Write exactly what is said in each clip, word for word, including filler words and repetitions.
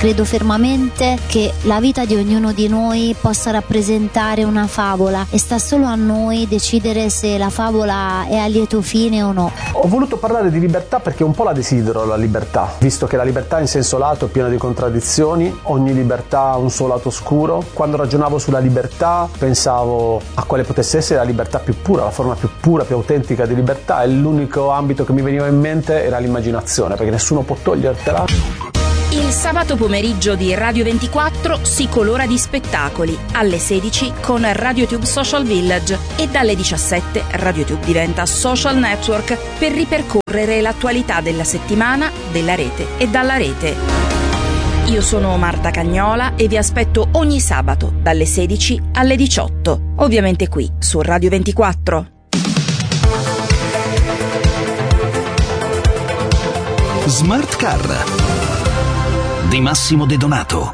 Credo fermamente che la vita di ognuno di noi possa rappresentare una favola e sta solo a noi decidere se la favola è a lieto fine o no. Ho voluto parlare di libertà perché un po' la desidero la libertà, visto che la libertà in senso lato è piena di contraddizioni, ogni libertà ha un suo lato oscuro. Quando ragionavo sulla libertà pensavo a quale potesse essere la libertà più pura, la forma più pura, più autentica di libertà, e l'unico ambito che mi veniva in mente era l'immaginazione, perché nessuno può togliertela. Il sabato pomeriggio di Radio ventiquattro si colora di spettacoli alle sedici con RadioTube Social Village e dalle diciassette RadioTube diventa social network per ripercorrere l'attualità della settimana, della rete e dalla rete. Io sono Marta Cagnola e vi aspetto ogni sabato dalle sedici alle diciotto, ovviamente qui su Radio ventiquattro. Smart Car di Massimo De Donato.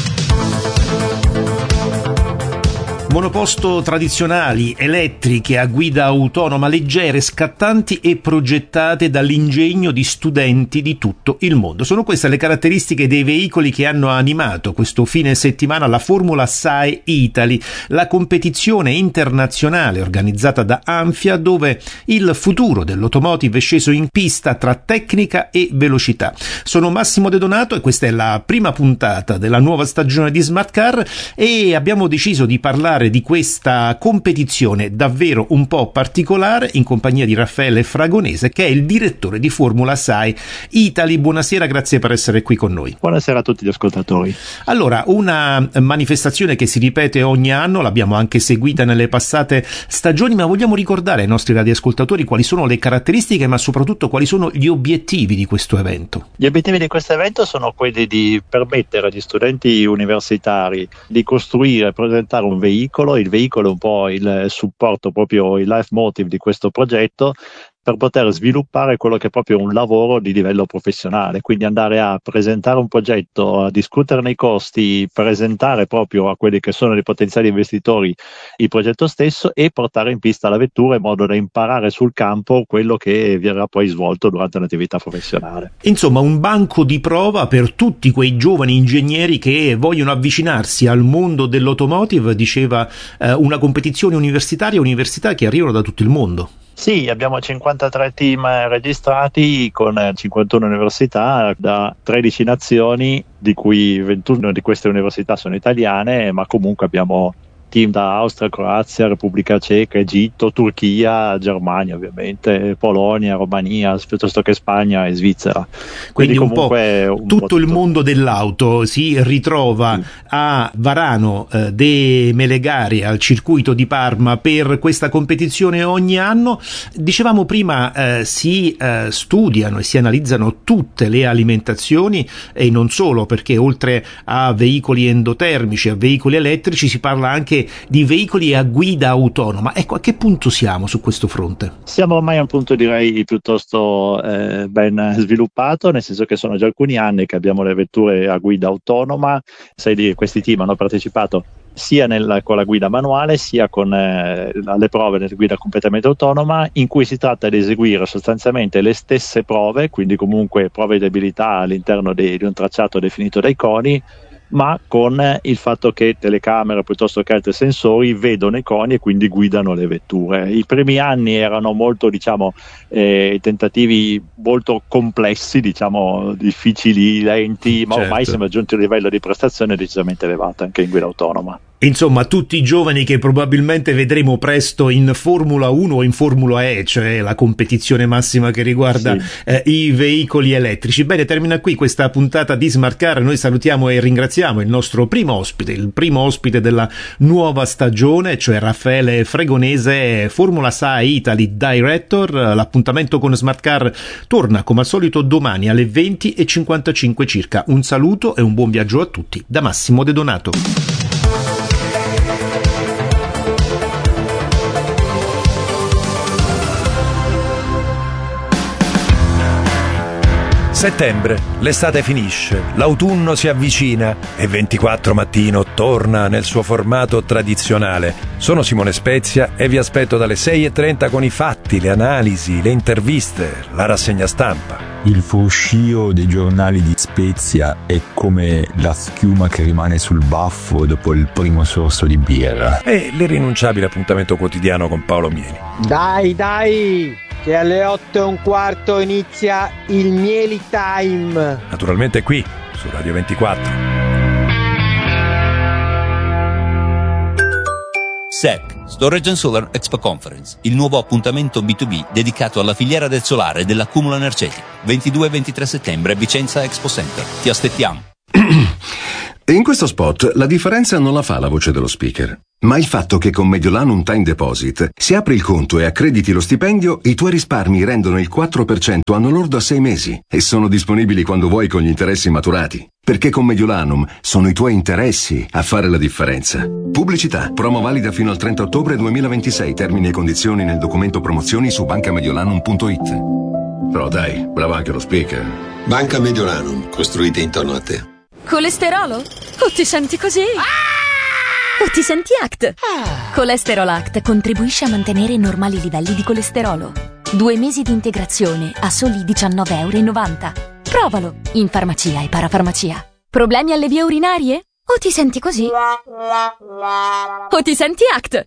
Monoposto tradizionali, elettriche, a guida autonoma, leggere, scattanti e progettate dall'ingegno di studenti di tutto il mondo. Sono queste le caratteristiche dei veicoli che hanno animato questo fine settimana la Formula S A E Italy, la competizione internazionale organizzata da Anfia, dove il futuro dell'automotive è sceso in pista tra tecnica e velocità. Sono Massimo De Donato e questa è la prima puntata della nuova stagione di Smart Car e abbiamo deciso di parlare di questa competizione davvero un po' particolare in compagnia di Raffaele Fragonese, che è il direttore di Formula S A E Italy. Buonasera, grazie per essere qui con noi. Buonasera a tutti gli ascoltatori. Allora, una manifestazione che si ripete ogni anno, l'abbiamo anche seguita nelle passate stagioni, ma vogliamo ricordare ai nostri radioascoltatori quali sono le caratteristiche, ma soprattutto quali sono gli obiettivi di questo evento. Gli obiettivi di questo evento sono quelli di permettere agli studenti universitari di costruire e presentare un veicolo. Il veicolo è un po' il supporto, proprio il life motive di questo progetto, per poter sviluppare quello che è proprio un lavoro di livello professionale, quindi andare a presentare un progetto, a discuterne i costi, presentare proprio a quelli che sono i potenziali investitori il progetto stesso e portare in pista la vettura in modo da imparare sul campo quello che verrà poi svolto durante un'attività professionale. Insomma, un banco di prova per tutti quei giovani ingegneri che vogliono avvicinarsi al mondo dell'automotive, diceva eh, una competizione universitaria, università che arrivano da tutto il mondo. Sì, abbiamo cinquantatré team registrati con cinquantuno università da tredici nazioni, di cui ventuno di queste università sono italiane, ma comunque abbiamo team da Austria, Croazia, Repubblica Ceca, Egitto, Turchia, Germania ovviamente, Polonia, Romania, piuttosto che Spagna e Svizzera. Quindi, Quindi un comunque po' un tutto, po' tutto il mondo dell'auto si ritrova sì. a Varano eh, de Melegari, al circuito di Parma, per questa competizione ogni anno. Dicevamo prima eh, si eh, studiano e si analizzano tutte le alimentazioni e non solo, perché oltre a veicoli endotermici, a veicoli elettrici, si parla anche di veicoli a guida autonoma. Ecco, a che punto siamo su questo fronte? Siamo ormai a un punto, direi, piuttosto eh, ben sviluppato, nel senso che sono già alcuni anni che abbiamo le vetture a guida autonoma. Sai, di questi team hanno partecipato sia nel, con la guida manuale sia con eh, le prove della guida completamente autonoma, in cui si tratta di eseguire sostanzialmente le stesse prove, quindi comunque prove di abilità all'interno di, di un tracciato definito dai coni, ma con il fatto che telecamere piuttosto che altri sensori vedono i coni e quindi guidano le vetture. I primi anni erano molto, diciamo, eh, tentativi molto complessi, diciamo, difficili, lenti, ma certo. Ormai siamo giunti a un livello di prestazione decisamente elevato anche in guida autonoma. Insomma, tutti i giovani che probabilmente vedremo presto in Formula uno o in Formula E, cioè la competizione massima che riguarda sì. eh, i veicoli elettrici. Bene, termina qui questa puntata di Smart Car. Noi salutiamo e ringraziamo il nostro primo ospite, il primo ospite della nuova stagione, cioè Raffaele Fragonese, Formula S A E Italy Director. L'appuntamento con Smart Car torna come al solito domani alle venti e cinquantacinque circa. Un saluto e un buon viaggio a tutti da Massimo De Donato. Settembre, l'estate finisce, l'autunno si avvicina e ventiquattro Mattino torna nel suo formato tradizionale. Sono Simone Spezia e vi aspetto dalle sei e trenta con i fatti, le analisi, le interviste, la rassegna stampa. Il fruscio dei giornali di Spezia è come la schiuma che rimane sul baffo dopo il primo sorso di birra. E l'irrinunciabile appuntamento quotidiano con Paolo Mieli. Dai, dai, che alle otto e un quarto inizia il Mieli Time. Naturalmente qui, su Radio ventiquattro. S E C, Storage and Solar Expo Conference, il nuovo appuntamento B due B dedicato alla filiera del solare e dell'accumulo energetico. ventidue e ventitré settembre, Vicenza Expo Center. Ti aspettiamo. In questo spot la differenza non la fa la voce dello speaker, ma il fatto che con Mediolanum Time Deposit, se apri il conto e accrediti lo stipendio, i tuoi risparmi rendono il quattro per cento anno lordo a sei mesi e sono disponibili quando vuoi con gli interessi maturati. Perché con Mediolanum sono i tuoi interessi a fare la differenza. Pubblicità. Promo valida fino al trenta ottobre duemilaventisei. Termini e condizioni nel documento promozioni su banca mediolanum punto it. Però dai, bravo anche lo speaker. Banca Mediolanum, costruite intorno a te. Colesterolo? O ti senti così? Ah! O ti senti Act? Ah! Colesterol Act contribuisce a mantenere i normali livelli di colesterolo. Due mesi di integrazione a soli diciannove e novanta euro. Provalo in farmacia e parafarmacia. Problemi alle vie urinarie? O ti senti così? O ti senti Act?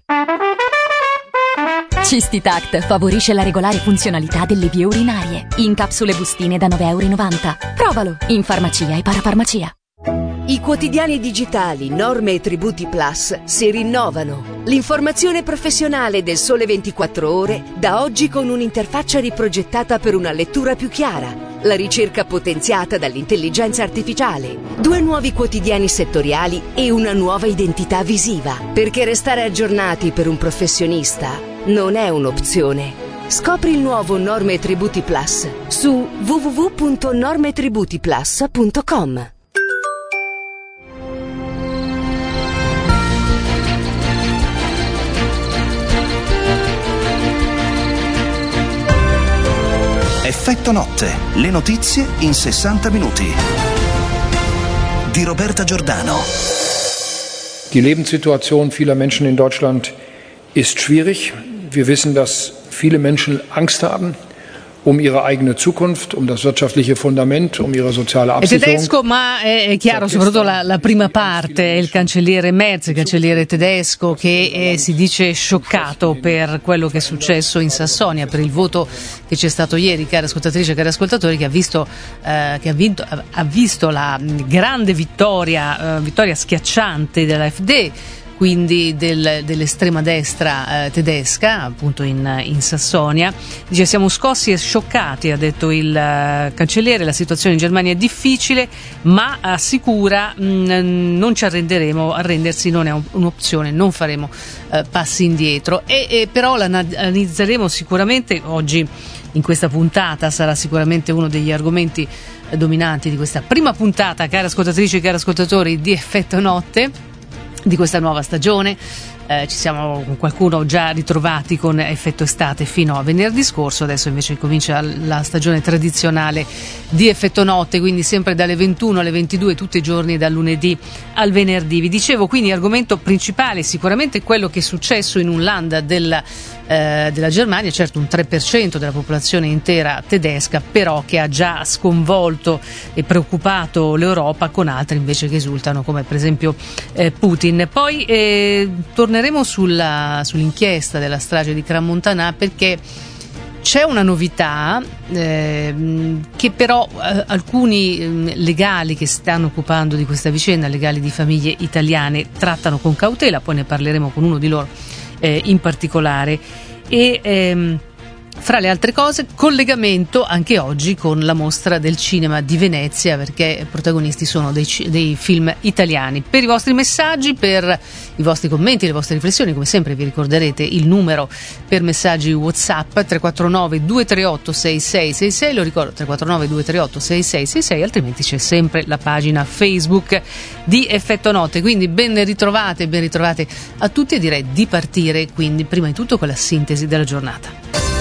Cistitact favorisce la regolare funzionalità delle vie urinarie. In capsule bustine da nove e novanta euro. Provalo in farmacia e parafarmacia. I quotidiani digitali Norme e Tributi Plus si rinnovano. L'informazione professionale del Sole ventiquattro Ore da oggi con un'interfaccia riprogettata per una lettura più chiara. La ricerca potenziata dall'intelligenza artificiale. Due nuovi quotidiani settoriali e una nuova identità visiva. Perché restare aggiornati per un professionista non è un'opzione. Scopri il nuovo Norme e Tributi Plus su w w w punto norme tributi plus punto com. Effetto notte, le notizie in sessanta minuti. Di Roberta Giordano. Die Lebenssituation vieler Menschen in Deutschland ist schwierig. Wir wissen, dass viele Menschen Angst haben um ihre eigene Zukunft, um das wirtschaftliche Fundament, um ihre soziale Absicherung. È tedesco, ma è chiaro soprattutto la, la prima parte, il cancelliere Merz, il cancelliere tedesco, che eh, si dice scioccato per quello che è successo in Sassonia, per il voto che c'è stato ieri, cari ascoltatrici e cari ascoltatori, che ha visto, eh, che ha vinto, ha visto la grande vittoria, eh, vittoria schiacciante dell'A F D, quindi del, dell'estrema destra eh, tedesca, appunto in, in Sassonia. Dice: siamo scossi e scioccati, ha detto il uh, cancelliere, la situazione in Germania è difficile, ma assicura mh, non ci arrenderemo, arrendersi non è un, un'opzione, non faremo uh, passi indietro. E, e però l'analizzeremo sicuramente oggi in questa puntata, sarà sicuramente uno degli argomenti dominanti di questa prima puntata, cari ascoltatrici e cari ascoltatori, di Effetto Notte, di questa nuova stagione. Eh, ci siamo con qualcuno già ritrovati con Effetto Estate fino a venerdì scorso, adesso invece comincia la stagione tradizionale di Effetto Notte, quindi sempre dalle ventuno alle ventidue tutti i giorni, dal lunedì al venerdì. Vi dicevo, quindi argomento principale sicuramente quello che è successo in un land della, eh, della Germania, certo un tre per cento della popolazione intera tedesca, però che ha già sconvolto e preoccupato l'Europa, con altri invece che esultano, come per esempio eh, Putin. Poi eh, torneremo sulla, sull'inchiesta della strage di Crans-Montana, perché c'è una novità eh, che però eh, alcuni eh, legali che stanno occupando di questa vicenda, legali di famiglie italiane, trattano con cautela. Poi ne parleremo con uno di loro eh, in particolare. E ehm, fra le altre cose, collegamento anche oggi con la mostra del cinema di Venezia, perché protagonisti sono dei, dei film italiani. Per i vostri messaggi, per i vostri commenti, le vostre riflessioni, come sempre vi ricorderete il numero per messaggi WhatsApp tre quattro nove due tre otto sei sei sei sei, lo ricordo, tre quattro nove due tre otto sei sei sei sei, altrimenti c'è sempre la pagina Facebook di Effetto Notte. Quindi ben ritrovate, ben ritrovate a tutti, e direi di partire quindi prima di tutto con la sintesi della giornata.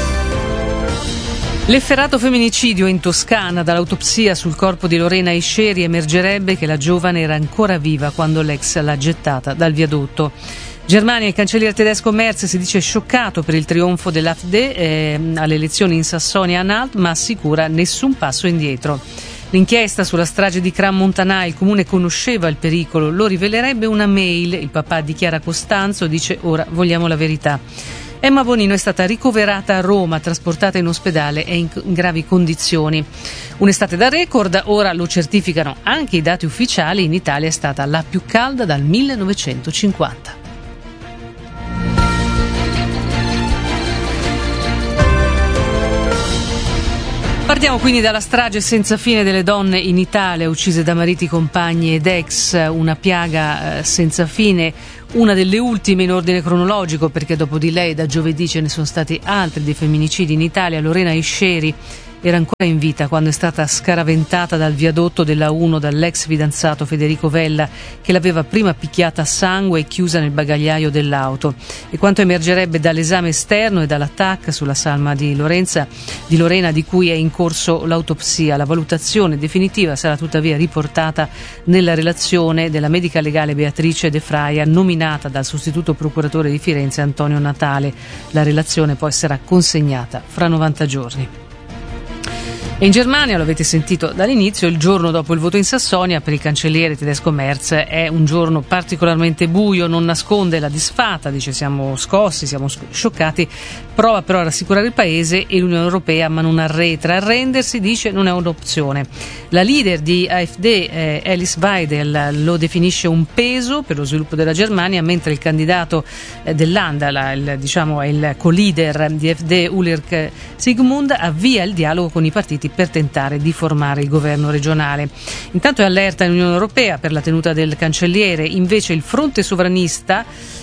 L'efferato femminicidio in Toscana. Dall'autopsia sul corpo di Lorena Isceri emergerebbe che la giovane era ancora viva quando l'ex l'ha gettata dal viadotto. Germania, il cancelliere tedesco Merz si dice scioccato per il trionfo dell'A F D eh, alle elezioni in Sassonia-Anhalt, ma assicura nessun passo indietro. L'inchiesta sulla strage di Kram Montanà, il comune conosceva il pericolo, lo rivelerebbe una mail, il papà dichiara Costanzo, dice ora vogliamo la verità. Emma Bonino è stata ricoverata a Roma, trasportata in ospedale e in gravi condizioni. Un'estate da record, ora lo certificano anche i dati ufficiali, in Italia è stata la più calda dal millenovecentocinquanta. Partiamo quindi dalla strage senza fine delle donne in Italia, uccise da mariti, compagni ed ex, una piaga senza fine, una delle ultime in ordine cronologico, perché dopo di lei da giovedì ce ne sono stati altri dei femminicidi in Italia. Lorena Isceri era ancora in vita quando è stata scaraventata dal viadotto della uno dall'ex fidanzato Federico Vella, che l'aveva prima picchiata a sangue e chiusa nel bagagliaio dell'auto. E quanto emergerebbe dall'esame esterno e dalla T A C sulla salma di Lorenza, di Lorena, di cui è in corso l'autopsia. La valutazione definitiva sarà tuttavia riportata nella relazione della medica legale Beatrice De Fraia, nominata dal sostituto procuratore di Firenze Antonio Natale. La relazione poi sarà consegnata fra novanta giorni. E in Germania, lo avete sentito dall'inizio, il giorno dopo il voto in Sassonia per il cancelliere tedesco Merz è un giorno particolarmente buio, non nasconde la disfatta, dice siamo scossi, siamo scioccati, prova però a rassicurare il paese e l'Unione Europea, ma non arretra. Arrendersi, dice, non è un'opzione. La leader di A F D, eh, Alice Weidel, lo definisce un peso per lo sviluppo della Germania, mentre il candidato eh, dell'Anda, la, il, diciamo il co-leader di A F D, Ulrich Sigmund, avvia il dialogo con i partiti per tentare di formare il governo regionale. Intanto è allerta l'Unione Europea per la tenuta del cancelliere, invece il fronte sovranista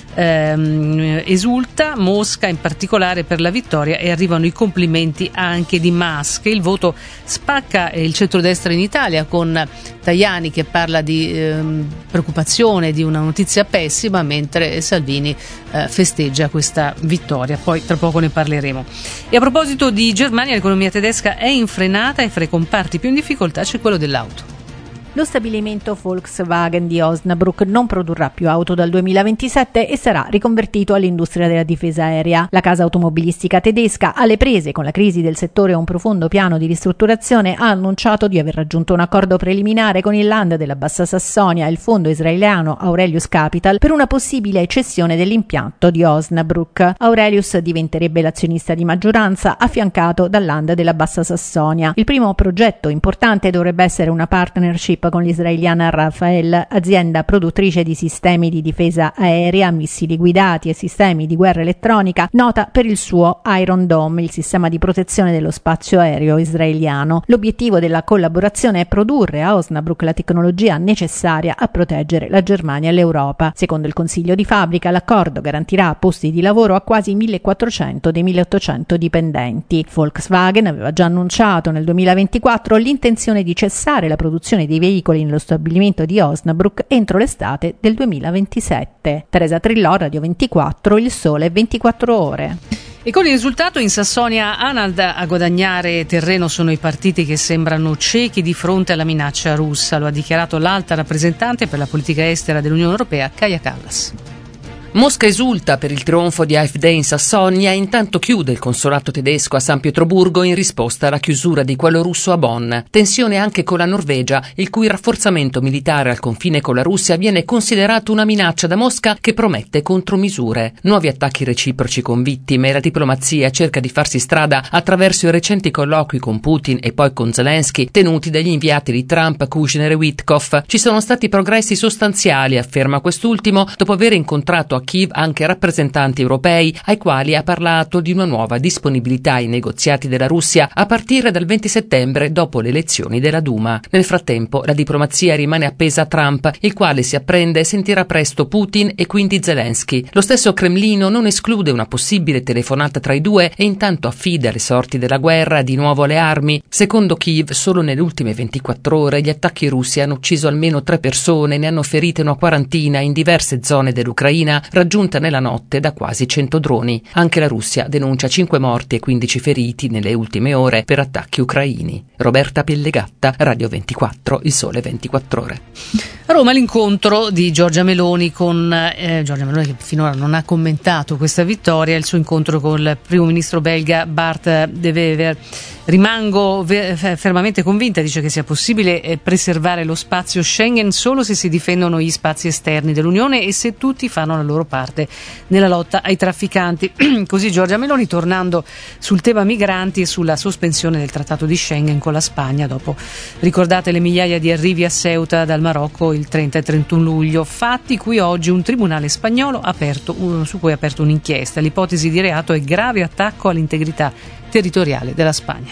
ehm, esulta, Mosca in particolare, per la vittoria, e arrivano i complimenti anche di Musk. Il voto spacca il centrodestra in Italia, con Tajani che parla di ehm, preoccupazione di una notizia pessima, mentre Salvini eh, festeggia questa vittoria. Poi tra poco ne parleremo. E a proposito di Germania, l'economia tedesca è infrenata e fra i comparti più in difficoltà c'è quello dell'auto. Lo stabilimento Volkswagen di Osnabrück non produrrà più auto dal duemilaventisette e sarà riconvertito all'industria della difesa aerea. La casa automobilistica tedesca, alle prese con la crisi del settore e un profondo piano di ristrutturazione, ha annunciato di aver raggiunto un accordo preliminare con il Land della Bassa Sassonia e il fondo israeliano Aurelius Capital per una possibile cessione dell'impianto di Osnabrück. Aurelius diventerebbe l'azionista di maggioranza, affiancato dal Land della Bassa Sassonia. Il primo progetto importante dovrebbe essere una partnership con l'israeliana Rafael, azienda produttrice di sistemi di difesa aerea, missili guidati e sistemi di guerra elettronica, nota per il suo Iron Dome, il sistema di protezione dello spazio aereo israeliano. L'obiettivo della collaborazione è produrre a Osnabrück la tecnologia necessaria a proteggere la Germania e l'Europa. Secondo il consiglio di fabbrica, l'accordo garantirà posti di lavoro a quasi millequattrocento dei milleottocento dipendenti. Volkswagen aveva già annunciato nel duemilaventiquattro l'intenzione di cessare la produzione dei veicoli nello stabilimento di Osnabrück entro l'estate del duemilaventisette. Teresa Trillò, Radio ventiquattro, Il Sole ventiquattro Ore. E con il risultato in Sassonia-Anhalt a guadagnare terreno sono i partiti che sembrano ciechi di fronte alla minaccia russa, lo ha dichiarato l'alta rappresentante per la politica estera dell'Unione Europea, Kaja Kallas. Mosca esulta per il trionfo di A F D in Sassonia e intanto chiude il consolato tedesco a San Pietroburgo in risposta alla chiusura di quello russo a Bonn. Tensione anche con la Norvegia, il cui rafforzamento militare al confine con la Russia viene considerato una minaccia da Mosca che promette contromisure. Nuovi attacchi reciproci con vittime e la diplomazia cerca di farsi strada attraverso i recenti colloqui con Putin e poi con Zelensky tenuti dagli inviati di Trump, Kushner e Witkoff. Ci sono stati progressi sostanziali, afferma quest'ultimo, dopo aver incontrato a Kiev anche rappresentanti europei ai quali ha parlato di una nuova disponibilità ai negoziati della Russia a partire dal venti settembre dopo le elezioni della Duma. Nel frattempo la diplomazia rimane appesa a Trump, il quale si apprende sentirà presto Putin e quindi Zelensky. Lo stesso Cremlino non esclude una possibile telefonata tra i due e intanto affida le sorti della guerra di nuovo alle armi. Secondo Kiev, solo nelle ultime ventiquattro ore gli attacchi russi hanno ucciso almeno tre persone, ne hanno ferite una quarantina in diverse zone dell'Ucraina, raggiunta nella notte da quasi cento droni. Anche la Russia denuncia cinque morti e quindici feriti nelle ultime ore per attacchi ucraini. Roberta Pellegatta, Radio ventiquattro, Il Sole ventiquattro Ore. A Roma l'incontro di Giorgia Meloni con eh, Giorgia Meloni, che finora non ha commentato questa vittoria, il suo incontro con il primo ministro belga Bart De Wever. Rimango ve- fermamente convinta, dice, che sia possibile eh, preservare lo spazio Schengen solo se si difendono gli spazi esterni dell'Unione e se tutti fanno la loro parte nella lotta ai trafficanti. Così Giorgia Meloni, tornando sul tema migranti e sulla sospensione del trattato di Schengen con la Spagna dopo, ricordate, le migliaia di arrivi a Ceuta dal Marocco il trenta e trentuno luglio, fatti cui oggi un tribunale spagnolo ha aperto, uh, su cui ha aperto un'inchiesta. L'ipotesi di reato è grave attacco all'integrità territoriale della Spagna.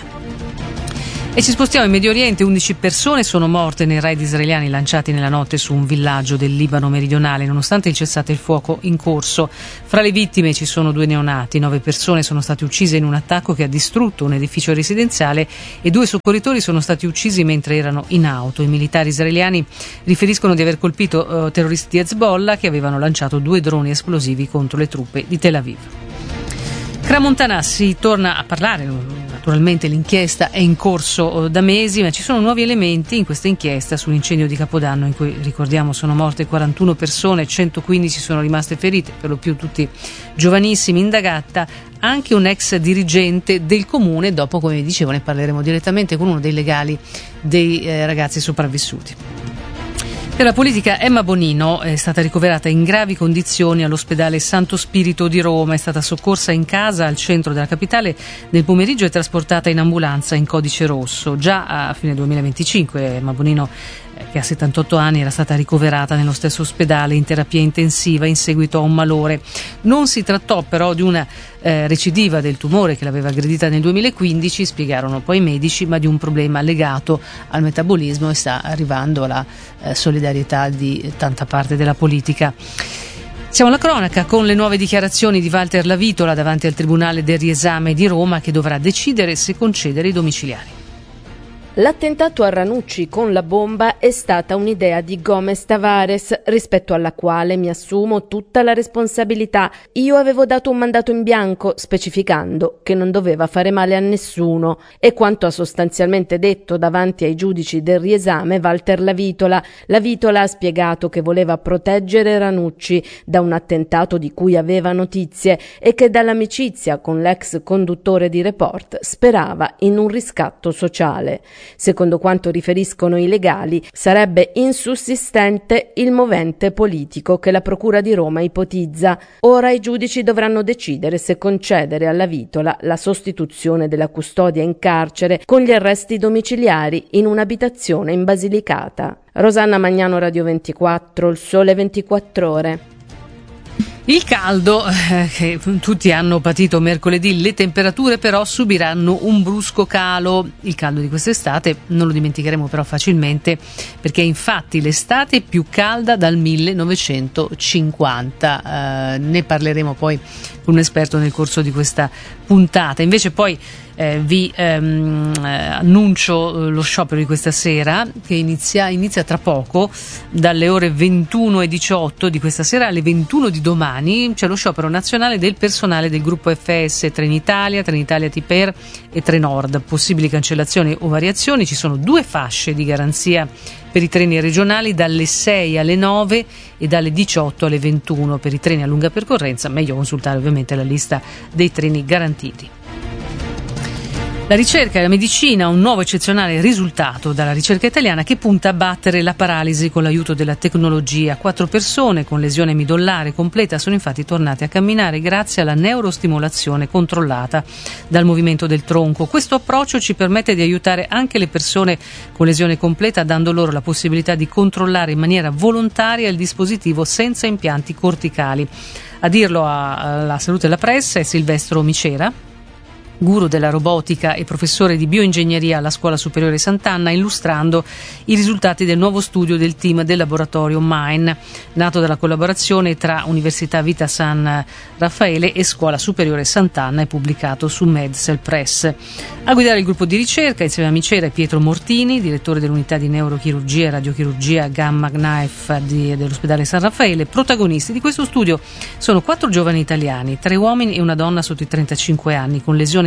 E ci spostiamo in Medio Oriente. undici persone sono morte nei raid israeliani lanciati nella notte su un villaggio del Libano meridionale, nonostante il cessate il fuoco in corso. Fra le vittime ci sono due neonati, nove persone sono state uccise in un attacco che ha distrutto un edificio residenziale e due soccorritori sono stati uccisi mentre erano in auto. I militari israeliani riferiscono di aver colpito uh, terroristi di Hezbollah che avevano lanciato due droni esplosivi contro le truppe di Tel Aviv. Cramontana si torna a parlare, naturalmente l'inchiesta è in corso da mesi, ma ci sono nuovi elementi in questa inchiesta sull'incendio di Capodanno in cui, ricordiamo, sono morte quarantuno persone, centoquindici sono rimaste ferite, per lo più tutti giovanissimi. Indagata anche un ex dirigente del comune, dopo, come dicevo, ne parleremo direttamente con uno dei legali dei eh, ragazzi sopravvissuti. Per la politica, Emma Bonino è stata ricoverata in gravi condizioni all'ospedale Santo Spirito di Roma, è stata soccorsa in casa al centro della capitale nel pomeriggio e trasportata in ambulanza in codice rosso. Già a fine duemilaventicinque Emma Bonino, che ha settantotto anni, era stata ricoverata nello stesso ospedale in terapia intensiva in seguito a un malore. Non si trattò però di una eh, recidiva del tumore che l'aveva aggredita nel duemilaquindici, spiegarono poi i medici, ma di un problema legato al metabolismo, e sta arrivando la eh, solidarietà di tanta parte della politica. Siamo alla cronaca con le nuove dichiarazioni di Walter Lavitola davanti al Tribunale del Riesame di Roma, che dovrà decidere se concedere i domiciliari. L'attentato a Ranucci con la bomba è stata un'idea di Gomez Tavares, rispetto alla quale mi assumo tutta la responsabilità. Io avevo dato un mandato in bianco, specificando che non doveva fare male a nessuno. E quanto ha sostanzialmente detto davanti ai giudici del riesame Walter Lavitola. Lavitola ha spiegato che voleva proteggere Ranucci da un attentato di cui aveva notizie e che dall'amicizia con l'ex conduttore di Report sperava in un riscatto sociale. Secondo quanto riferiscono i legali, sarebbe insussistente il movente politico che la Procura di Roma ipotizza. Ora i giudici dovranno decidere se concedere alla Vitola la sostituzione della custodia in carcere con gli arresti domiciliari in un'abitazione in Basilicata. Rosanna Magnano, Radio ventiquattro, Il Sole ventiquattro Ore. Il caldo eh, che tutti hanno patito mercoledì, le temperature però subiranno un brusco calo. Il caldo di quest'estate non lo dimenticheremo però facilmente, perché è infatti l'estate più calda dal millenovecentocinquanta. Eh, ne parleremo poi con un esperto nel corso di questa puntata. Invece poi eh, vi ehm, eh, annuncio lo sciopero di questa sera, che inizia, inizia tra poco, dalle ore ventuno e diciotto di questa sera alle ventuno di domani. C'è lo sciopero nazionale del personale del gruppo F S Trenitalia, Trenitalia Tiper e Trenord. Possibili cancellazioni o variazioni. Ci sono due fasce di garanzia per i treni regionali dalle sei alle nove e dalle diciotto alle ventuno per i treni a lunga percorrenza. Meglio consultare ovviamente la lista dei treni garantiti. La ricerca e la medicina, un nuovo eccezionale risultato dalla ricerca italiana che punta a battere la paralisi con l'aiuto della tecnologia. Quattro persone con lesione midollare completa sono infatti tornate a camminare grazie alla neurostimolazione controllata dal movimento del tronco. Questo approccio ci permette di aiutare anche le persone con lesione completa, dando loro la possibilità di controllare in maniera volontaria il dispositivo senza impianti corticali. A dirlo alla Salute della Pressa è Silvestro Micera, guru della robotica e professore di bioingegneria alla Scuola Superiore Sant'Anna, illustrando i risultati del nuovo studio del team del laboratorio MIND, nato dalla collaborazione tra Università Vita San Raffaele e Scuola Superiore Sant'Anna e pubblicato su Medcell Press. A guidare il gruppo di ricerca, insieme a Micera, è Pietro Mortini, direttore dell'unità di neurochirurgia e radiochirurgia Gamma Knife di, dell'ospedale San Raffaele. Protagonisti di questo studio sono quattro giovani italiani, tre uomini e una donna sotto i trentacinque anni, con lesione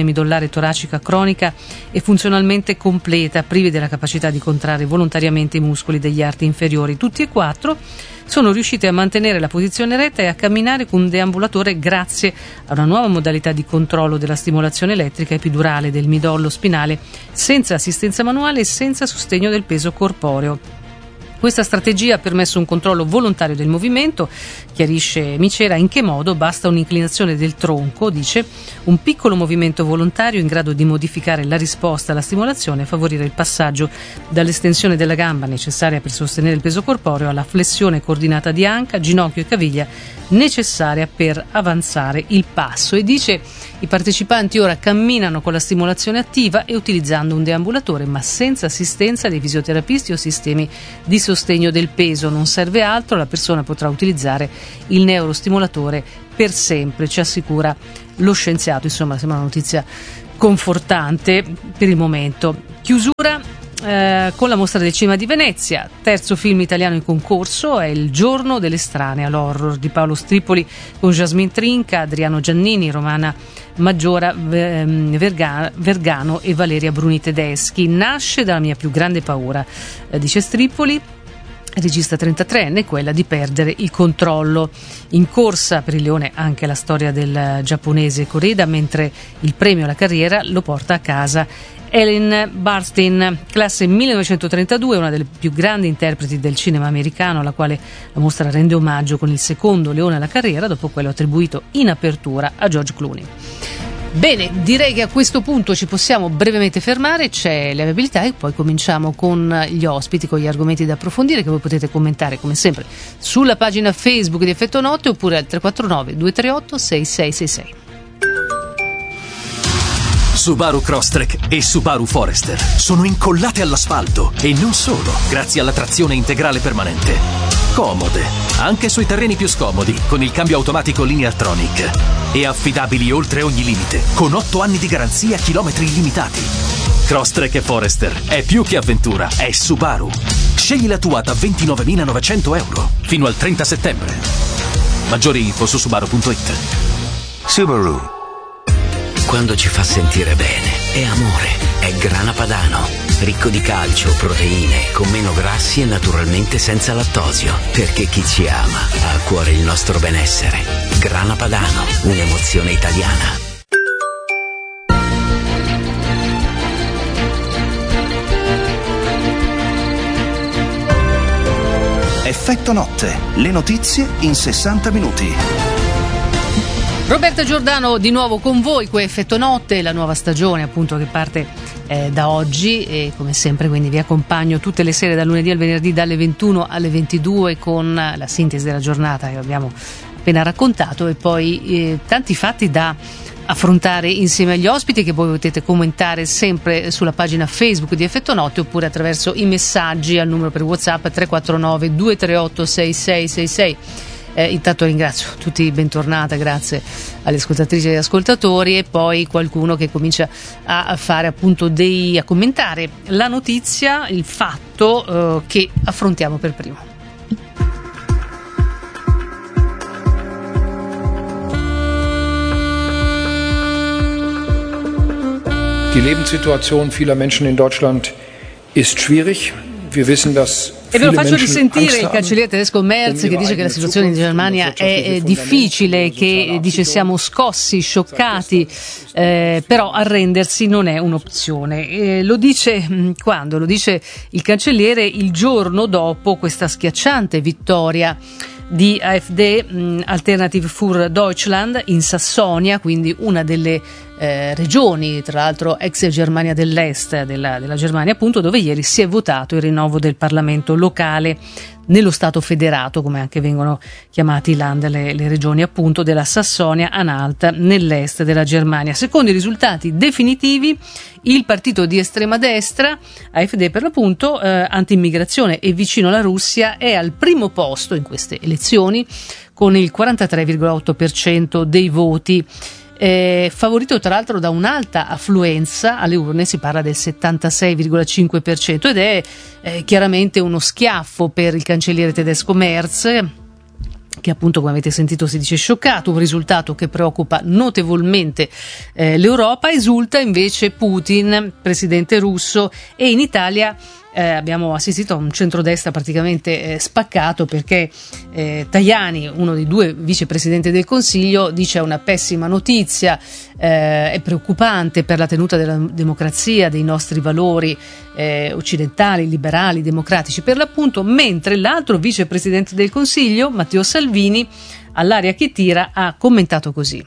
midollare toracica cronica e funzionalmente completa, privi della capacità di contrarre volontariamente i muscoli degli arti inferiori. Tutti e quattro sono riusciti a mantenere la posizione retta e a camminare con un deambulatore grazie a una nuova modalità di controllo della stimolazione elettrica epidurale del midollo spinale, senza assistenza manuale e senza sostegno del peso corporeo. Questa strategia ha permesso un controllo volontario del movimento, chiarisce Micera. In che modo? Basta un'inclinazione del tronco, dice, un piccolo movimento volontario in grado di modificare la risposta alla stimolazione e favorire il passaggio dall'estensione della gamba necessaria per sostenere il peso corporeo alla flessione coordinata di anca, ginocchio e caviglia necessaria per avanzare il passo. E dice: i partecipanti ora camminano con la stimolazione attiva e utilizzando un deambulatore, ma senza assistenza dei fisioterapisti o sistemi di sostegno del peso. Non serve altro, la persona potrà utilizzare il neurostimolatore per sempre, ci assicura lo scienziato. Insomma, sembra una notizia confortante per il momento. Chiusura Eh, con la Mostra del Cinema di Venezia, terzo film italiano in concorso è Il giorno dell'estranea, l'horror di Paolo Stripoli con Jasmine Trinca, Adriano Giannini, Romana Maggiora Verga, Vergano e Valeria Bruni Tedeschi. Nasce dalla mia più grande paura, eh, dice Stripoli, regista trentatreenne, quella di perdere il controllo. In corsa per il Leone anche la storia del giapponese Koreda, mentre il premio alla carriera lo porta a casa Ellen Burstyn, classe millenovecentotrentadue, una delle più grandi interpreti del cinema americano, alla quale la mostra rende omaggio con il secondo Leone alla carriera, dopo quello attribuito in apertura a George Clooney. Bene, direi che a questo punto ci possiamo brevemente fermare, c'è le abilità e poi cominciamo con gli ospiti, con gli argomenti da approfondire che voi potete commentare come sempre sulla pagina Facebook di Effetto Notte oppure al tre quattro nove due tre otto sei sei sei sei. Subaru Crosstrek e Subaru Forester sono incollate all'asfalto e non solo, grazie alla trazione integrale permanente. Comode, anche sui terreni più scomodi, con il cambio automatico Lineartronic. E affidabili oltre ogni limite, con otto anni di garanzia, chilometri illimitati. Crosstrek e Forester è più che avventura, è Subaru. Scegli la tua da ventinovemilanovecento euro fino al trenta settembre. Maggiori info su subaru punto it. Subaru. Quando ci fa sentire bene, è amore, è grana padano, ricco di calcio, proteine, con meno grassi e naturalmente senza lattosio, perché chi ci ama ha a cuore il nostro benessere. Grana padano, un'emozione italiana. Effetto Notte, le notizie in sessanta minuti. Roberta Giordano di nuovo con voi, qui Effetto Notte, la nuova stagione appunto che parte eh, da oggi e come sempre quindi vi accompagno tutte le sere dal lunedì al venerdì dalle ventuno alle ventidue con la sintesi della giornata che abbiamo appena raccontato e poi eh, tanti fatti da affrontare insieme agli ospiti che voi potete commentare sempre sulla pagina Facebook di Effetto Notte oppure attraverso i messaggi al numero per WhatsApp tre quattro nove due tre otto sei sei sei sei. Eh, intanto ringrazio tutti, bentornata, grazie alle ascoltatrici e agli ascoltatori e poi qualcuno che comincia a fare appunto dei a commentare la notizia, il fatto eh, che affrontiamo per primo. Die Lebenssituation vieler Menschen in Deutschland ist schwierig. Wir wissen, dass E ve lo faccio risentire il cancelliere tedesco Merz che dice che la situazione in Germania è difficile, che dice siamo scossi, scioccati, eh, però arrendersi non è un'opzione. E lo dice quando? Lo dice il cancelliere il giorno dopo questa schiacciante vittoria di A F D, mh, Alternative für Deutschland, in Sassonia, quindi una delle eh, regioni, tra l'altro ex Germania dell'Est della, della Germania appunto, dove ieri si è votato il rinnovo del Parlamento locale nello Stato federato, come anche vengono chiamati i Land, le, le regioni appunto della Sassonia-Anhalt nell'est della Germania. Secondo i risultati definitivi, il partito di estrema destra, A F D per l'appunto, eh, anti-immigrazione e vicino alla Russia, è al primo posto in queste elezioni con il quarantatré virgola otto per cento dei voti. Eh, favorito tra l'altro da un'alta affluenza alle urne, si parla del settantasei virgola cinque per cento ed è eh, chiaramente uno schiaffo per il cancelliere tedesco Merz, che appunto, come avete sentito, si dice scioccato, un risultato che preoccupa notevolmente eh, l'Europa. Esulta invece Putin, presidente russo, e in Italia Eh, abbiamo assistito a un centrodestra praticamente eh, spaccato, perché eh, Tajani, uno dei due vicepresidenti del Consiglio, dice una pessima notizia, eh, è preoccupante per la tenuta della democrazia, dei nostri valori eh, occidentali, liberali, democratici per l'appunto, mentre l'altro vicepresidente del Consiglio, Matteo Salvini, all'aria che tira, ha commentato così.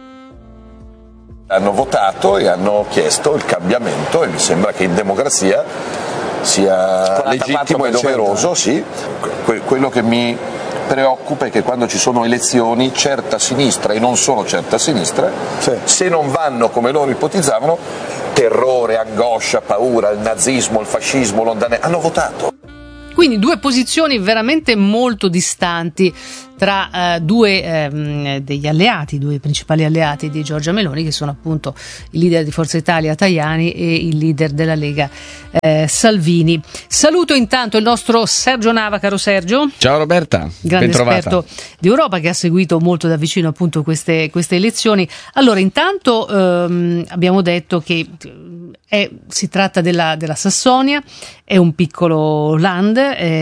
Hanno votato e hanno chiesto il cambiamento, e mi sembra che in democrazia sia legittimo e doveroso, sì. Que- quello che mi preoccupa è che quando ci sono elezioni, certa sinistra, e non solo certa sinistra, sì. se non vanno come loro ipotizzavano, terrore, angoscia, paura, il nazismo, il fascismo, l'ondanesimo, hanno votato. Quindi due posizioni veramente molto distanti tra eh, due eh, degli alleati, due principali alleati di Giorgia Meloni, che sono appunto il leader di Forza Italia Tajani e il leader della Lega eh, Salvini. Saluto intanto il nostro Sergio Nava. Caro Sergio. Ciao Roberta, grande bentrovata. Esperto di Europa, che ha seguito molto da vicino appunto queste, queste elezioni. Allora, intanto ehm, abbiamo detto che è, si tratta della, della Sassonia, è un piccolo land,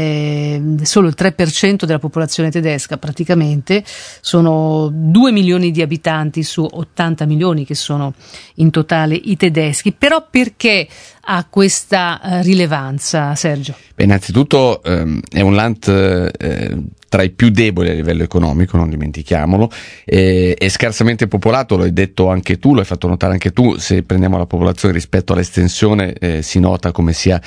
è solo il tre per cento della popolazione tedesca praticamente, sono due milioni di abitanti su ottanta milioni che sono in totale i tedeschi. Però perché ha questa eh, rilevanza, Sergio? Beh, innanzitutto ehm, è un land eh, tra i più deboli a livello economico, non dimentichiamolo, eh, è scarsamente popolato, lo hai detto anche tu, lo hai fatto notare anche tu. Se prendiamo la popolazione rispetto all'estensione eh, si nota come sia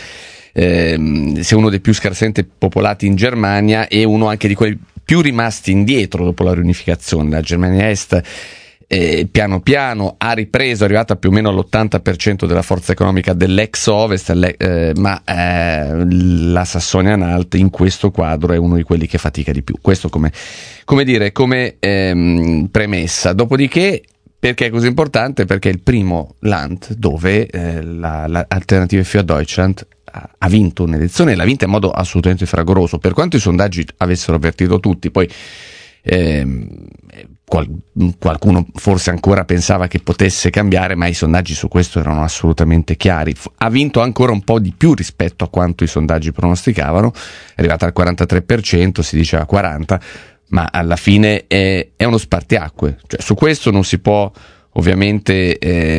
eh, sia uno dei più scarsamente popolati in Germania, e uno anche di quelli più rimasti indietro dopo la riunificazione. La Germania Est eh, piano piano ha ripreso, è arrivata più o meno all'ottanta per cento della forza economica dell'ex Ovest, eh, ma eh, la Sassonia-Anhalt in questo quadro è uno di quelli che fatica di più. Questo come, come dire, come ehm, premessa. Dopodiché, perché è così importante? Perché è il primo land dove eh, la, la Alternative für Deutschland ha vinto un'elezione, e l'ha vinta in modo assolutamente fragoroso, per quanto i sondaggi avessero avvertito tutti. Poi ehm, qual, qualcuno forse ancora pensava che potesse cambiare, ma i sondaggi su questo erano assolutamente chiari. Ha vinto ancora un po' di più rispetto a quanto i sondaggi pronosticavano, è arrivata al quarantatré per cento, si diceva quaranta per cento, ma alla fine è, è uno spartiacque, cioè, su questo non si può ovviamente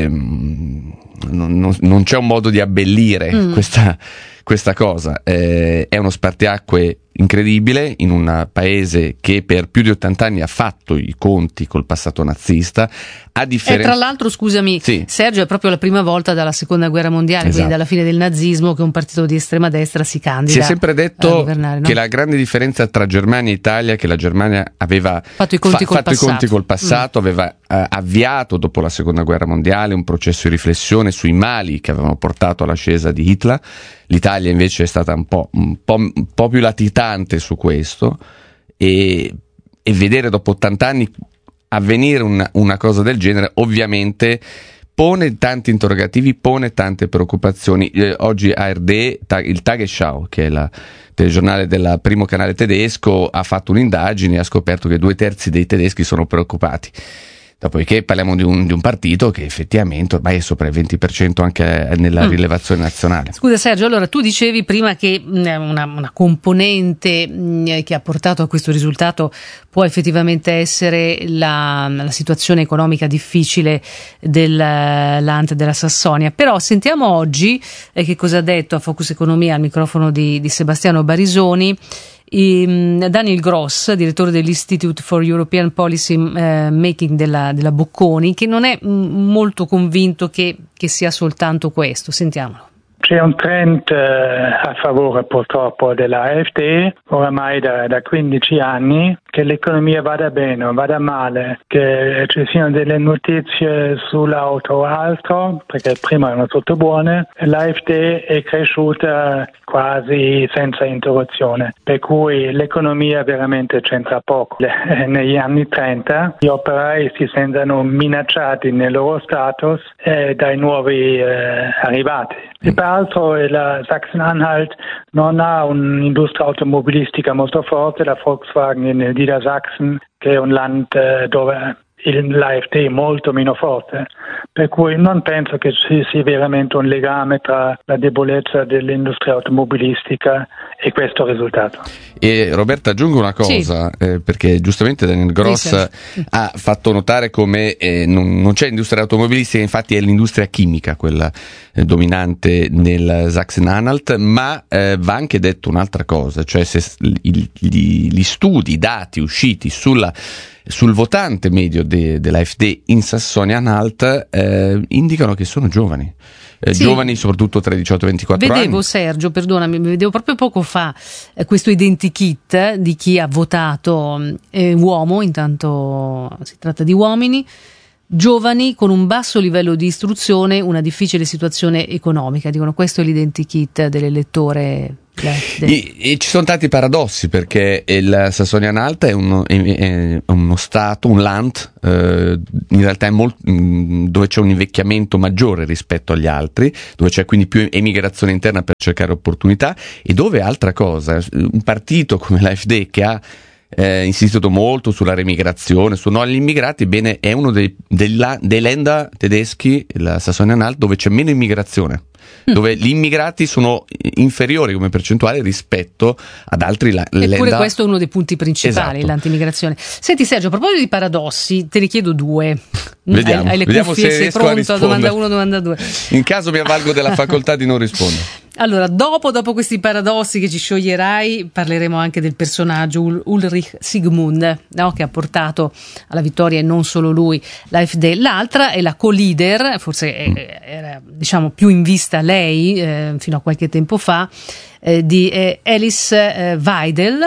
ehm, non, non, non c'è un modo di abbellire mm. questa, questa cosa. Eh, è uno spartiacque incredibile in un paese che per più di ottanta anni ha fatto i conti col passato nazista. A differenza... E tra l'altro, scusami, sì. Sergio, è proprio la prima volta dalla seconda guerra mondiale, esatto. quindi dalla fine del nazismo, che un partito di estrema destra si candida. Si è sempre detto no? che la grande differenza tra Germania e Italia è che la Germania aveva fatto i conti, fa- col, fatto i conti col passato, mm. aveva uh, avviato dopo la seconda guerra mondiale un processo di riflessione sui mali che avevano portato all'ascesa di Hitler. L'Italia invece è stata un po', un po', un po' più latitante su questo, e, e vedere dopo ottanta anni avvenire una, una cosa del genere ovviamente pone tanti interrogativi, pone tante preoccupazioni. Eh, oggi A R D, il Tagesschau, che è il telegiornale del primo canale tedesco, ha fatto un'indagine e ha scoperto che due terzi dei tedeschi sono preoccupati. Dopodiché parliamo di un, di un partito che effettivamente ormai è sopra il venti per cento anche nella mm. rilevazione nazionale. Scusa Sergio, allora tu dicevi prima che una, una componente che ha portato a questo risultato può effettivamente essere la, la situazione economica difficile del Land della Sassonia, però sentiamo oggi eh, che cosa ha detto a Focus Economia al microfono di, di Sebastiano Barisoni Daniel Gross, direttore dell'Institute for European Policy eh, Making della, della Bocconi, che non è m- molto convinto che, che sia soltanto questo. Sentiamolo. C'è un trend eh, a favore purtroppo della A F D oramai da, da quindici anni, che l'economia vada bene o vada male, che ci siano delle notizie sull'auto o altro, perché prima erano tutte buone, e l'A F D è cresciuta quasi senza interruzione, per cui l'economia veramente c'entra poco. Le, negli anni trenta gli operai si sentono minacciati nel loro status eh, dai nuovi eh, arrivati. E peraltro la Sachsen-Anhalt non ha un'industria automobilistica molto forte, la Volkswagen è nel Niedersachsen, che è un land eh, dove l'AfD è molto meno forte, per cui non penso che ci sia veramente un legame tra la debolezza dell'industria automobilistica e questo risultato. E Roberta, aggiungo una cosa, sì. eh, perché giustamente Daniel Gross sì, ha fatto notare come eh, non, non c'è industria automobilistica, infatti è l'industria chimica quella eh, dominante nel Sachsen-Anhalt, ma eh, va anche detto un'altra cosa, cioè se il, gli, gli studi, i dati usciti sulla sul votante medio de, dell'AfD in Sassonia-Anhalt eh, indicano che sono giovani. Eh, sì. Giovani soprattutto tra i diciotto e i ventiquattro vedevo, anni. Vedevo, Sergio, perdonami, vedevo proprio poco fa eh, questo identikit di chi ha votato eh, uomo, intanto si tratta di uomini, giovani con un basso livello di istruzione, una difficile situazione economica. Dicono questo è l'identikit dell'elettore. E, e ci sono tanti paradossi, perché il Sassonia-Anhalt è uno, è, è uno stato, un land eh, in realtà è molto, dove c'è un invecchiamento maggiore rispetto agli altri, dove c'è quindi più emigrazione interna per cercare opportunità, e dove altra cosa, un partito come l'AfD che ha Eh, insistito molto sulla remigrazione, su no agli immigrati, bene, è uno dei, dei, dei Länder tedeschi, la Sassonia-Anhalt, dove c'è meno immigrazione, mm. dove gli immigrati sono inferiori come percentuale rispetto ad altri la, Eppure Länder. Questo è uno dei punti principali, esatto. L'antimigrazione. Senti Sergio, a proposito di paradossi, te ne chiedo due. Vediamo, hai, hai le vediamo cuffie, se sei pronto a domanda uno, domanda due. In caso mi avvalgo della facoltà di non rispondere. Allora, dopo, dopo questi paradossi che ci scioglierai, parleremo anche del personaggio Ulrich Sigmund, no? Che ha portato alla vittoria, e non solo lui, l'AfD. L'altra è la co-leader, forse è, era diciamo più in vista lei eh, fino a qualche tempo fa, eh, di eh, Alice eh, Weidel.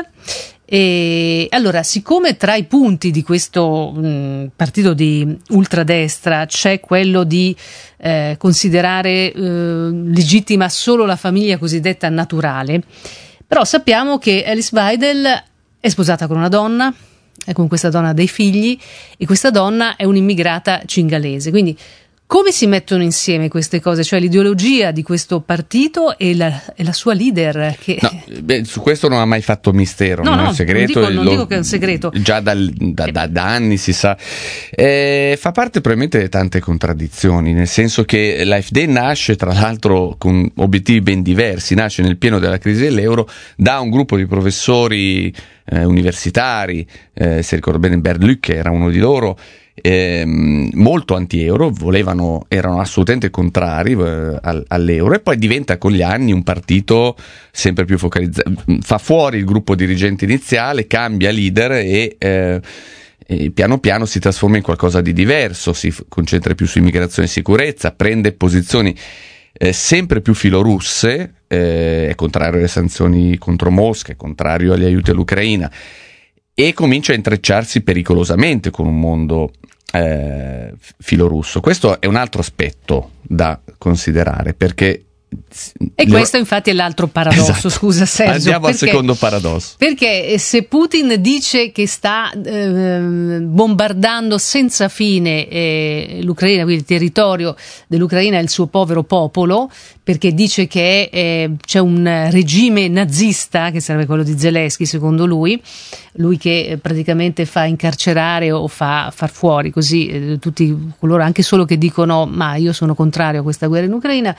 E allora, siccome tra i punti di questo mh, partito di ultradestra c'è quello di eh, considerare eh, legittima solo la famiglia cosiddetta naturale, però sappiamo che Alice Weidel è sposata con una donna, e con questa donna ha dei figli, e questa donna è un'immigrata cingalese, quindi come si mettono insieme queste cose? Cioè l'ideologia di questo partito e la, e la sua leader? Che... No, beh, su questo non ha mai fatto mistero, no, non no, è un segreto. Non dico, non lo, dico che è un segreto. Già dal, da, da, da anni si sa. Eh, fa parte probabilmente di tante contraddizioni, nel senso che l'AfD nasce, tra l'altro, con obiettivi ben diversi. Nasce nel pieno della crisi dell'euro da un gruppo di professori eh, universitari, eh, se ricordo bene Bernd Lücke era uno di loro, Eh, molto anti-euro, volevano, erano assolutamente contrari eh, all'euro, e poi diventa con gli anni un partito sempre più focalizzato, fa fuori il gruppo dirigente iniziale, cambia leader e, eh, e piano piano si trasforma in qualcosa di diverso, si f- concentra più su immigrazione e sicurezza, prende posizioni eh, sempre più filorusse, eh, è contrario alle sanzioni contro Mosca, è contrario agli aiuti all'Ucraina, e comincia a intrecciarsi pericolosamente con un mondo eh, filorusso. Questo è un altro aspetto da considerare, perché e questo infatti è l'altro paradosso, esatto. Scusa Sergio. Andiamo perché, al secondo paradosso. Perché se Putin dice che sta eh, bombardando senza fine eh, l'Ucraina, quindi il territorio dell'Ucraina e il suo povero popolo, perché dice che eh, c'è un regime nazista, che sarebbe quello di Zelensky secondo lui, lui che eh, praticamente fa incarcerare o fa far fuori così eh, tutti coloro anche solo che dicono ma io sono contrario a questa guerra in Ucraina.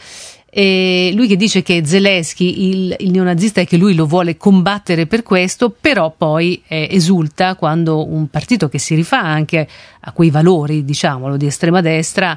E lui che dice che Zelensky, il, il neonazista, è che lui lo vuole combattere per questo, però poi eh, esulta quando un partito che si rifà anche a quei valori, diciamolo, di estrema destra,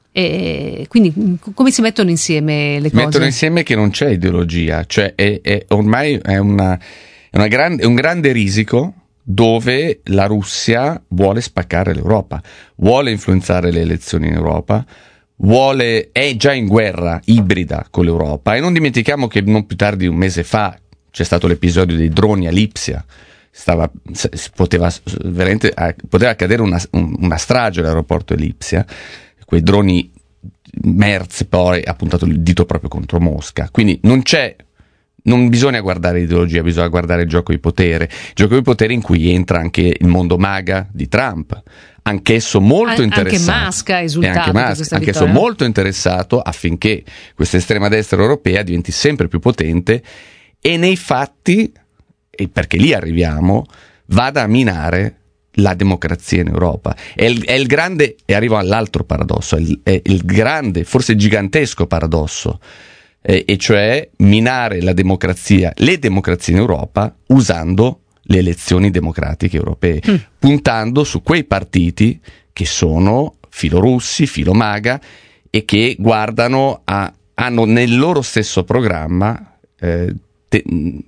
e quindi come si mettono insieme le cose? Mettono insieme che non c'è ideologia, cioè è, è ormai è, una, è, una grande, è un grande risico dove la Russia vuole spaccare l'Europa, vuole influenzare le elezioni in Europa, vuole, è già in guerra ibrida con l'Europa, e non dimentichiamo che non più tardi di un mese fa c'è stato l'episodio dei droni a Lipsia, stava, poteva veramente poteva accadere una, una strage all'aeroporto di Lipsia, quei droni Merz poi ha puntato il dito proprio contro Mosca, quindi non c'è, non bisogna guardare l'ideologia, bisogna guardare il gioco di potere, il gioco di potere in cui entra anche il mondo MAGA di Trump, anch'esso molto An- interessato, anche Musk ha esultato, anche Musk, questa anch'esso vittoria. molto interessato affinché questa estrema destra europea diventi sempre più potente, e nei fatti, e perché lì arriviamo, vada a minare la democrazia in Europa. È il, è il grande, e arrivo all'altro paradosso, è il, è il grande, forse gigantesco paradosso, eh, e cioè minare la democrazia, le democrazie in Europa usando le elezioni democratiche europee, mm. puntando su quei partiti che sono filorussi, filomaga e che guardano a, hanno nel loro stesso programma eh, te,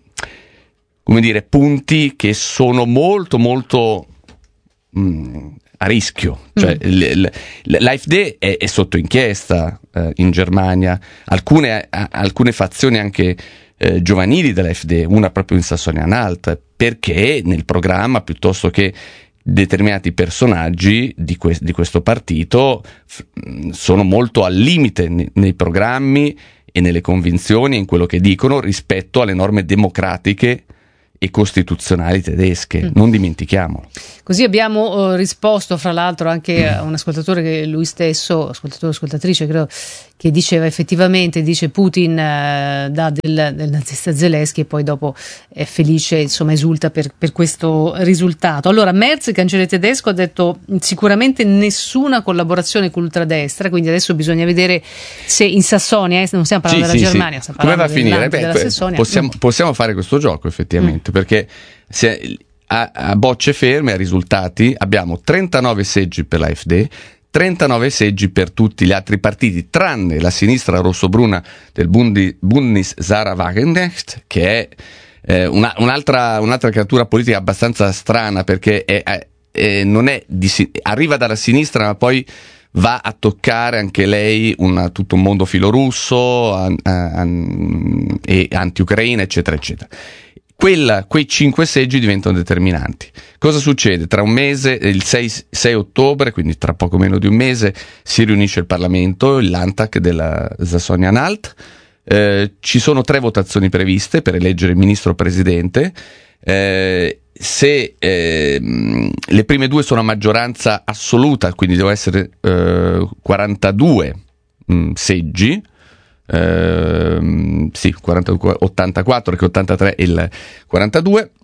come dire, punti che sono molto molto mh, a rischio. Cioè, mm. l, l, l'A F D è, è sotto inchiesta eh, in Germania, alcune, a, alcune fazioni anche eh, giovanili dell'A F D, una proprio in Sassonia-Anhalt, perché nel programma, piuttosto che determinati personaggi di, que- di questo partito, f- sono molto al limite ne- nei programmi e nelle convinzioni, in quello che dicono, rispetto alle norme democratiche e costituzionali tedesche, mm. non dimentichiamolo. Così abbiamo uh, risposto fra l'altro anche a un ascoltatore, che lui stesso, ascoltatore ascoltatrice credo, che diceva effettivamente, dice Putin uh, dà del, del nazista Zelensky e poi dopo è felice, insomma esulta per, per questo risultato. Allora Merz, il cancelliere tedesco, ha detto sicuramente nessuna collaborazione con l'ultradestra, quindi adesso bisogna vedere se in Sassonia, eh, non stiamo parlando sì, della sì, Germania, sì. stiamo parlando come va a finire? Beh, della Sassonia. Possiamo, possiamo fare questo gioco effettivamente, mm. perché se A, a bocce ferme, a risultati, abbiamo trentanove seggi per l'A F D, trentanove seggi per tutti gli altri partiti, tranne la sinistra rossobruna del Bundi, Bundeswagenknecht, che è eh, una, un'altra, un'altra creatura politica abbastanza strana, perché è, è, è, non è di, arriva dalla sinistra, ma poi va a toccare anche lei una, tutto un mondo filorusso a, a, a, e anti-Ucraina, eccetera, eccetera. Quella, quei cinque seggi diventano determinanti. Cosa succede? Tra un mese, il sei ottobre, quindi tra poco meno di un mese, si riunisce il Parlamento, il Landtag della Sassonia-Anhalt. Eh, ci sono tre votazioni previste per eleggere il ministro presidente. Eh, se eh, le prime due sono a maggioranza assoluta, quindi devono essere eh, quarantadue mh, seggi. Uh, sì, quarantadue, ottantaquattro, che ottantatré e il quarantadue.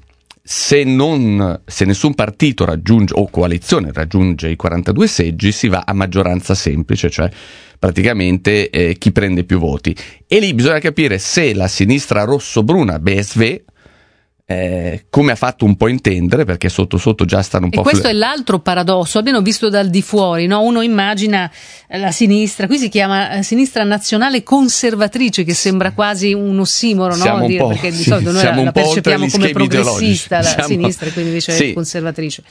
Se non, se nessun partito raggiunge o coalizione raggiunge i quarantadue seggi, si va a maggioranza semplice, cioè praticamente eh, chi prende più voti. E lì bisogna capire se la sinistra rossobruna B S V, Eh, come ha fatto un po' intendere, perché sotto sotto già stanno un e po' questo fl- è l'altro paradosso, almeno visto dal di fuori, no? Uno immagina la sinistra, qui si chiama sinistra nazionale conservatrice, che sembra quasi un ossimoro, no? Siamo un Dire, po', perché di sì, solito noi la, la percepiamo come progressista la siamo, sinistra, e quindi invece sì, è conservatrice.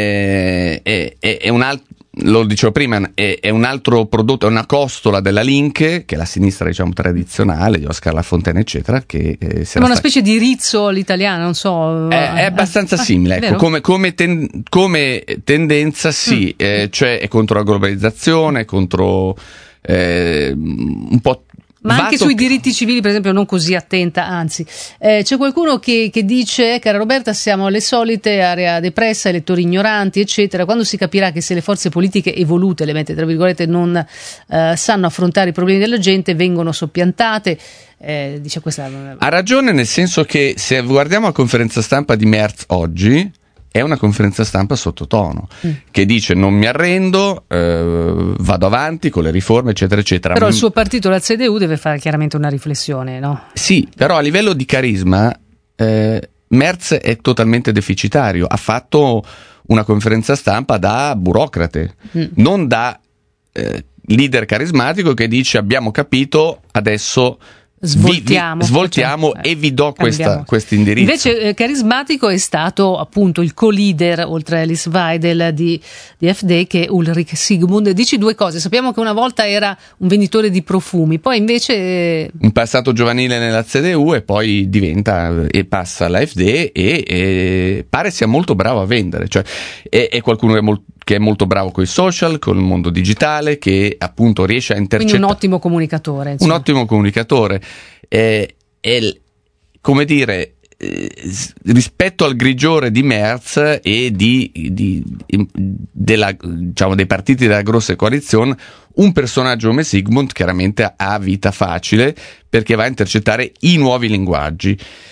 È, è, è, è un altro, lo dicevo prima, è, è un altro prodotto, è una costola della Linke, che è la sinistra, diciamo, tradizionale di Oscar Lafontaine, eccetera, che eh, è una sta... specie di Rizzo all'italiana, non so. È, è abbastanza ah, simile, ecco, come, come, ten, come tendenza sì, mm. eh, cioè è contro la globalizzazione, contro eh, un po'. Ma anche Vato... sui diritti civili, per esempio, non così attenta, anzi. Eh, c'è qualcuno che, che dice, cara Roberta, siamo alle solite, area depressa, elettori ignoranti, eccetera. Quando si capirà che se le forze politiche evolute, le mette tra virgolette, non eh, sanno affrontare i problemi della gente, vengono soppiantate. Eh, dice questa... Ha ragione, nel senso che se guardiamo la conferenza stampa di Merz oggi, è una conferenza stampa sottotono, mm. che dice non mi arrendo, eh, vado avanti con le riforme, eccetera, eccetera. Però il suo partito, la C D U, deve fare chiaramente una riflessione, no? Sì, però a livello di carisma eh, Merz è totalmente deficitario. Ha fatto una conferenza stampa da burocrate, mm. non da eh, leader carismatico che dice abbiamo capito, adesso... Svoltiamo, vi, vi, svoltiamo cioè, e vi do questa, questo indirizzo. Invece eh, carismatico è stato appunto il co-leader, oltre a Alice Weidel di, di F D, che è Ulrich Sigmund. Dici due cose: sappiamo che una volta era un venditore di profumi, poi invece eh... un passato giovanile nella C D U e poi diventa e passa alla F D e, e pare sia molto bravo a vendere, cioè è, è qualcuno che è, molto, che è molto bravo con i social, con il mondo digitale, che appunto riesce a intercettare. Quindi un ottimo comunicatore, insomma. Un ottimo comunicatore. Eh, è, come dire, eh, rispetto al grigiore di Merz e di, di, di della, diciamo, dei partiti della grossa coalizione, un personaggio come Sigmund chiaramente ha vita facile perché va a intercettare i nuovi linguaggi.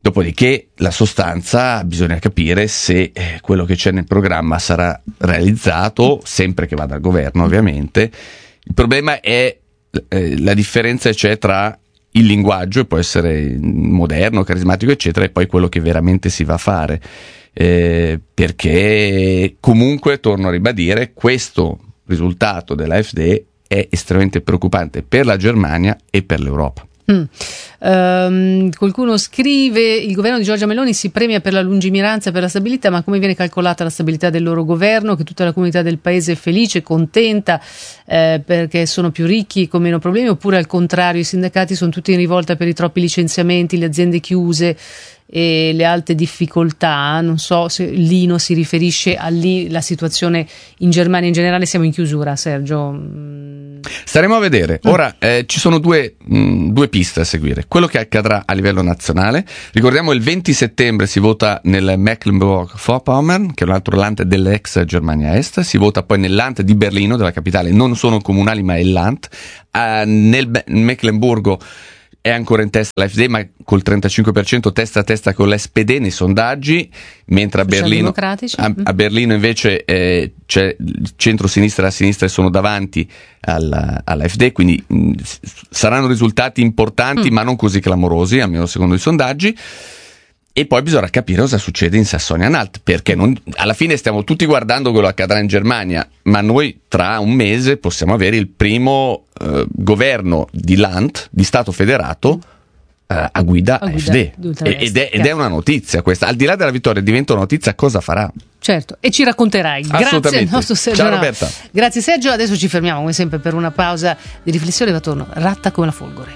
Dopodiché la sostanza bisogna capire se eh, quello che c'è nel programma sarà realizzato, sempre che vada al governo ovviamente. Il problema è eh, la differenza c'è tra il linguaggio, e può essere moderno, carismatico eccetera, e poi quello che veramente si va a fare, eh, perché comunque, torno a ribadire, questo risultato dell'A F D è estremamente preoccupante per la Germania e per l'Europa. Mm. Um, qualcuno scrive: il governo di Giorgia Meloni si premia per la lungimiranza e per la stabilità, ma come viene calcolata la stabilità del loro governo? Che tutta la comunità del paese è felice, contenta eh, perché sono più ricchi con meno problemi, oppure al contrario i sindacati sono tutti in rivolta per i troppi licenziamenti, le aziende chiuse e le alte difficoltà? Non so se Lino si riferisce a lì la situazione in Germania in generale. Siamo in chiusura, Sergio. Staremo a vedere. Ora eh, ci sono due, mh, due piste a seguire. Quello che accadrà a livello nazionale. Ricordiamo, il venti settembre si vota nel Mecklenburg-Vorpommern, che è un altro Land dell'ex Germania Est. Si vota poi nel Land di Berlino, della capitale. Non sono comunali ma è il Land. Uh, nel Be- Mecklenburgo è ancora in testa l'A F D, ma col trentacinque per cento testa a testa con l'S P D nei sondaggi, mentre a Berlino, a, a Berlino invece eh, c'è il centro-sinistra e la sinistra sono davanti alla, all'A F D, quindi mh, saranno risultati importanti, mm. ma non così clamorosi, almeno secondo i sondaggi. E poi bisogna capire cosa succede in Sassonia-Anhalt, perché non, alla fine stiamo tutti guardando quello che accadrà in Germania, ma noi tra un mese possiamo avere il primo eh, governo di Land, di Stato federato, eh, a guida A F D. Ed è, ed è una notizia questa. Al di là della vittoria diventa una notizia, cosa farà? Certo, e ci racconterai. Grazie al nostro Sergio. Ciao Roberta. Grazie Sergio, adesso ci fermiamo come sempre per una pausa di riflessione, va torno ratta come la folgore.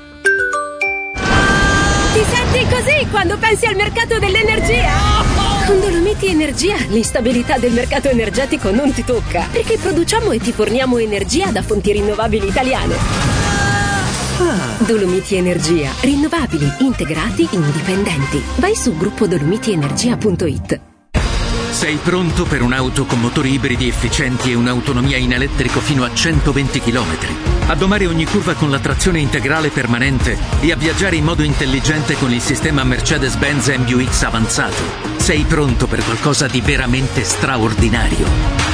Ti senti così quando pensi al mercato dell'energia? Con Dolomiti Energia l'instabilità del mercato energetico non ti tocca, perché produciamo e ti forniamo energia da fonti rinnovabili italiane. Dolomiti Energia, rinnovabili, integrati, indipendenti. Vai su gruppo dolomiti energia punto it. Sei pronto per un'auto con motori ibridi efficienti e un'autonomia in elettrico fino a centoventi chilometri? A domare ogni curva con la trazione integrale permanente e a viaggiare in modo intelligente con il sistema Mercedes-Benz M B U X avanzato? Sei pronto per qualcosa di veramente straordinario?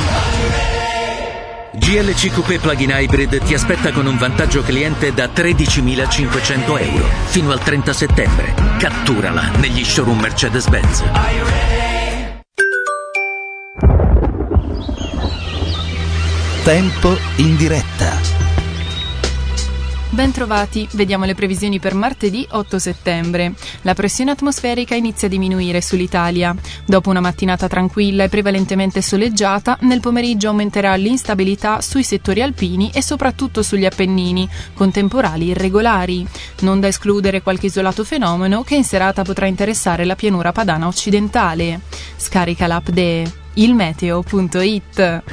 G L C Coupé Plug-in Hybrid ti aspetta con un vantaggio cliente da tredicimilacinquecento euro fino al trenta settembre. Catturala negli showroom Mercedes-Benz. Tempo in diretta. Bentrovati, vediamo le previsioni per martedì otto settembre. La pressione atmosferica inizia a diminuire sull'Italia. Dopo una mattinata tranquilla e prevalentemente soleggiata, nel pomeriggio aumenterà l'instabilità sui settori alpini e soprattutto sugli Appennini, con temporali irregolari. Non da escludere qualche isolato fenomeno che in serata potrà interessare la pianura padana occidentale. Scarica l'app de ilmeteo punto it.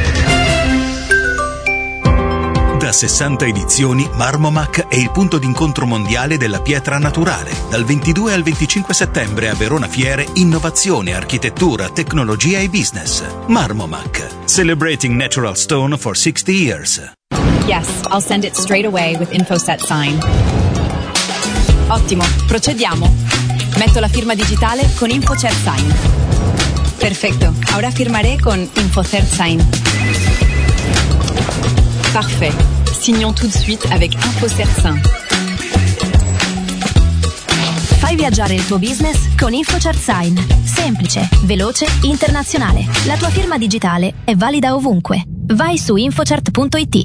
Da sessanta edizioni, Marmomac è il punto d'incontro mondiale della pietra naturale. Dal ventidue al venticinque settembre a Verona Fiere, innovazione, architettura, tecnologia e business. Marmomac, celebrating natural stone for sixty years. Yes, I'll send it straight away with InfoSet Sign. Ottimo, procediamo. Metto la firma digitale con InfoCert Sign. Perfecto, ahora firmaré con InfoCert Sign. Parfait. Signons tout de suite avec InfoCert Sign. Fai viaggiare il tuo business con InfoCert Sign. Semplice, veloce, internazionale. La tua firma digitale è valida ovunque. Vai su infocert punto it.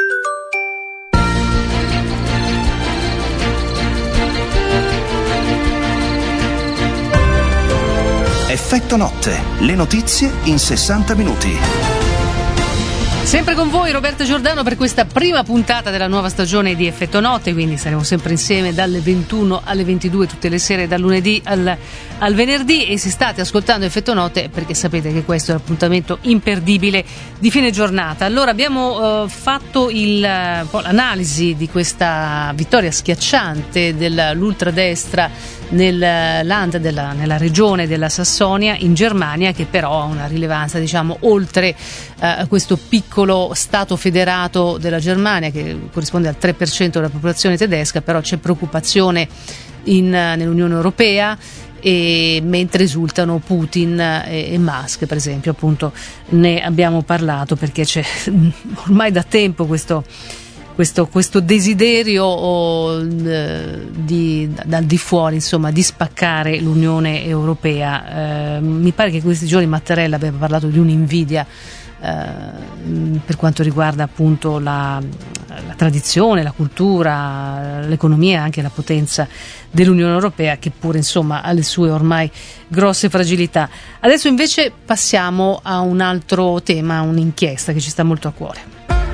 Effetto notte. Le notizie in sessanta minuti. Sempre con voi Roberta Giordano per questa prima puntata della nuova stagione di Effetto Notte, quindi saremo sempre insieme dalle ventuno alle ventidue tutte le sere, dal lunedì al, al venerdì, e se state ascoltando Effetto Notte perché sapete che questo è l'appuntamento imperdibile di fine giornata. Allora abbiamo uh, fatto il, uh, po' l'analisi di questa vittoria schiacciante dell'ultradestra nel land della, nella regione della Sassonia in Germania, che però ha una rilevanza diciamo oltre uh, questo piccolo stato federato della Germania che corrisponde al tre per cento della popolazione tedesca. Però c'è preoccupazione in, nell'Unione Europea e mentre esultano Putin e, e Musk, per esempio, appunto ne abbiamo parlato perché c'è ormai da tempo questo Questo, questo desiderio oh, di, dal di fuori, insomma, di spaccare l'Unione Europea. Eh, mi pare che questi giorni Mattarella abbia parlato di un'invidia eh, per quanto riguarda appunto la, la tradizione, la cultura, l'economia e anche la potenza dell'Unione Europea, che pure insomma ha le sue ormai grosse fragilità. Adesso invece passiamo a un altro tema, un'inchiesta che ci sta molto a cuore.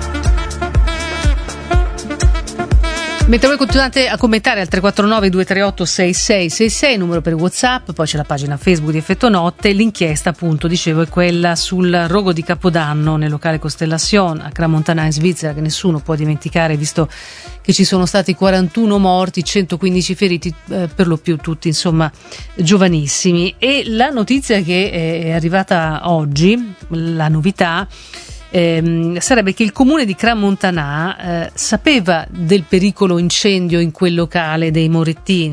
Mentre voi continuate a commentare al tre quattro nove due tre otto sei sei sei sei, numero per WhatsApp, poi c'è la pagina Facebook di Effetto Notte. L'inchiesta, appunto, dicevo, è quella sul rogo di Capodanno nel locale Constellation a Crans-Montana in Svizzera, che nessuno può dimenticare, visto che ci sono stati quarantuno morti, centoquindici feriti, eh, per lo più tutti insomma giovanissimi. E la notizia che è arrivata oggi, la novità, Ehm, sarebbe che il comune di Crans-Montana eh, sapeva del pericolo incendio in quel locale dei Morettini,